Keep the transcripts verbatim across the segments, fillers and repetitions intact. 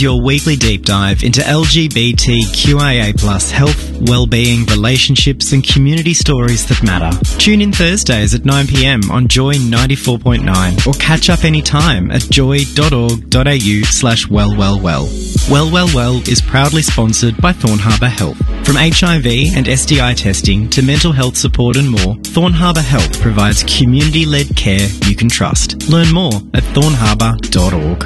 is your weekly deep dive into L G B T Q I A plus health, well-being, relationships and community stories that matter. Tune in Thursdays at nine p m on Joy ninety-four point nine or catch up anytime at joy.org.au slash wellwellwell. Well Well Well is proudly sponsored by Thorn Harbour Health. From H I V and S D I testing to mental health support and more, Thorn Harbour Health provides community-led care you can trust. Learn more at thorn harbour dot org.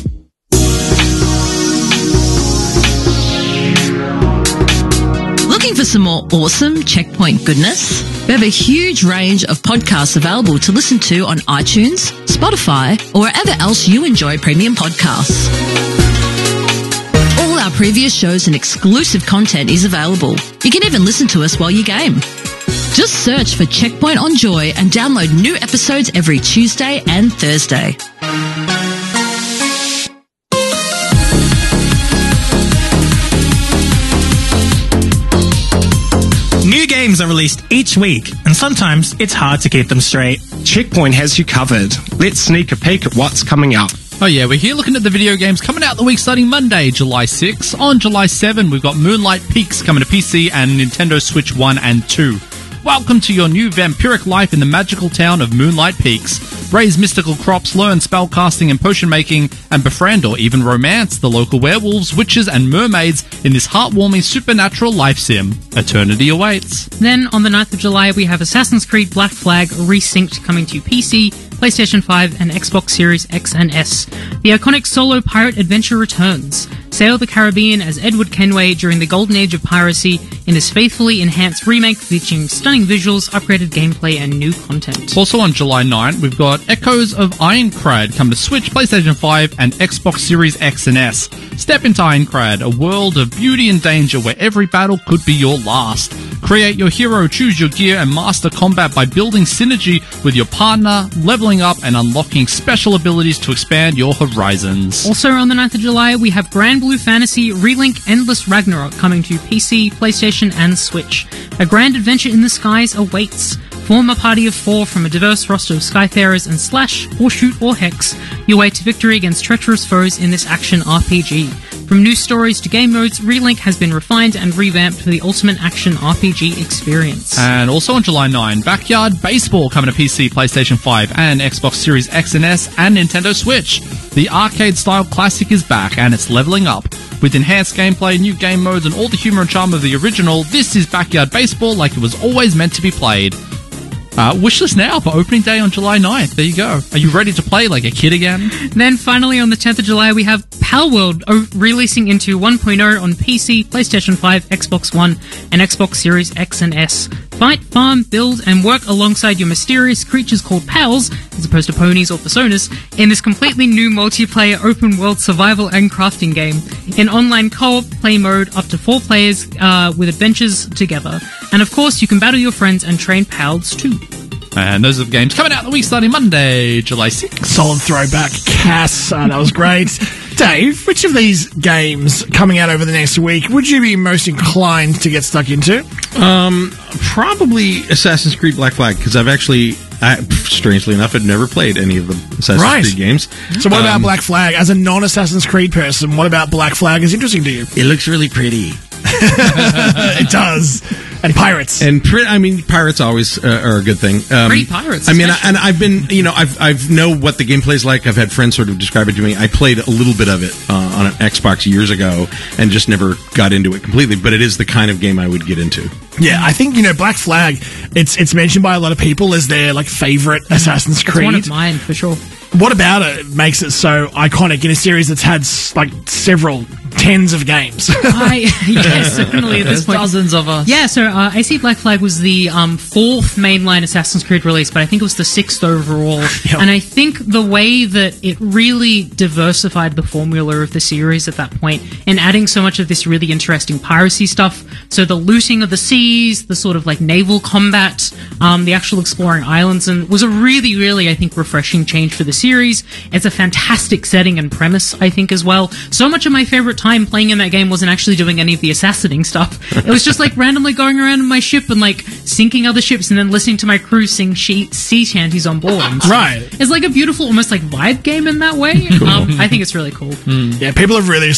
Looking for some more awesome Checkpoint goodness? We have a huge range of podcasts available to listen to on iTunes, Spotify, or wherever else you enjoy premium podcasts. All our previous shows and exclusive content is available. You can even listen to us while you game. Just search for Checkpoint on Joy and download new episodes every Tuesday and Thursday. New games are released each week, and sometimes it's hard to keep them straight. Checkpoint has you covered. Let's sneak a peek at what's coming up. Oh yeah, we're here looking at the video games coming out the week starting Monday, July sixth. On July seventh, we've got Moonlight Peaks coming to P C and Nintendo Switch one and two. Welcome to your new vampiric life in the magical town of Moonlight Peaks. Raise mystical crops, learn spellcasting and potion making, and befriend or even romance the local werewolves, witches, and mermaids in this heartwarming supernatural life sim. Eternity awaits. Then, on the ninth of July, we have Assassin's Creed Black Flag Resynced coming to P C, PlayStation five, and Xbox Series X and S. The iconic solo pirate adventure returns. Sail the Caribbean as Edward Kenway during the golden age of piracy in this faithfully enhanced remake featuring stunning visuals, upgraded gameplay, and new content. Also on July ninth, we've got Echoes of Ironcrad coming to Switch, PlayStation five, and Xbox Series X and S. Step into Ironcrad, a world of beauty and danger where every battle could be your last. Create your hero, choose your gear, and master combat by building synergy with your partner, leveling up, and unlocking special abilities to expand your horizons. Also on the ninth of July, we have Grand Blue Fantasy Relink Endless Ragnarok coming to P C, PlayStation, and Switch. A grand adventure in the skies awaits. Form a party of four from a diverse roster of Skyfarers and slash, or shoot, or hex your way to victory against treacherous foes in this action R P G. From new stories to game modes, Relink has been refined and revamped for the ultimate action R P G experience. And also on July ninth, Backyard Baseball coming to P C, PlayStation five, and Xbox Series X and S, and Nintendo Switch. The arcade-style classic is back, and it's leveling up. With enhanced gameplay, new game modes, and all the humor and charm of the original, this is Backyard Baseball like it was always meant to be played. Uh, wishlist now for opening day on July ninth. There you go. Are you ready to play like a kid again? Then finally on the tenth of July we have Palworld o- releasing into one point oh on P C, PlayStation five, Xbox One, and Xbox Series X and S. Fight, farm, build, and work alongside your mysterious creatures called pals, as opposed to ponies or personas, in this completely new multiplayer open-world survival and crafting game. In online co-op play mode, up to four players uh, with adventures together. And of course, you can battle your friends and train pals too. And those are the games coming out the week starting Monday, July sixth. Solid throwback, Cass. Uh, that was great. Dave, which of these games coming out over the next week would you be most inclined to get stuck into? Um, probably Assassin's Creed Black Flag, because I've actually, I, strangely enough, had never played any of the Assassin's right. Creed games. So what um, about Black Flag? As a non-Assassin's Creed person, what about Black Flag is interesting to you? It looks really pretty. It does. And pirates. And pre- I mean, pirates always uh, are a good thing. Um, Pretty pirates. I mean, I, and I've been, you know, I've I've know what the gameplay is like. I've had friends sort of describe it to me. I played a little bit of it uh, on an Xbox years ago and just never got into it completely. But it is the kind of game I would get into. Yeah, I think, you know, Black Flag, it's it's mentioned by a lot of people as their, like, favorite Assassin's Creed. It's one of mine, for sure. What about it makes it so iconic in a series that's had, like, several tens of games? I, yeah, certainly at this There's point. dozens of us. Yeah, so uh, A C Black Flag was the um, fourth mainline Assassin's Creed release, but I think it was the sixth overall. Yep. And I think the way that it really diversified the formula of the series at that point, in adding so much of this really interesting piracy stuff, so the looting of the seas, the sort of like naval combat, um, the actual exploring islands, and was a really, really, I think, refreshing change for the series. It's a fantastic setting and premise, I think, as well. So much of my favorite time playing in that game wasn't actually doing any of the assassinating stuff. It was just like randomly going around in my ship and like sinking other ships and then listening to my crew sing she- sea shanties on board. Right. It's like a beautiful, almost like vibe game in that way. Cool. Um, I think it's really cool. Mm. Yeah, people have really